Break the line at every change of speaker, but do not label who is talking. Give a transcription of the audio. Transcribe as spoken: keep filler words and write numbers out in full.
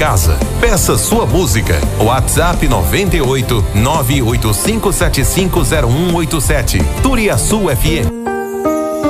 casa. Peça sua música. WhatsApp noventa e oito, nove oito cinco sete cinco zero um oito sete. Turiaçu F M.